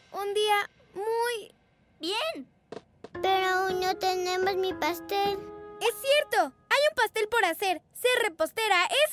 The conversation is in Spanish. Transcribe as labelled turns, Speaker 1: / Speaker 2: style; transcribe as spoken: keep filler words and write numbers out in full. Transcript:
Speaker 1: un día muy...
Speaker 2: bien.
Speaker 3: Pero aún no tenemos mi pastel.
Speaker 1: ¡Es cierto! Hay un pastel por hacer. Ser repostera es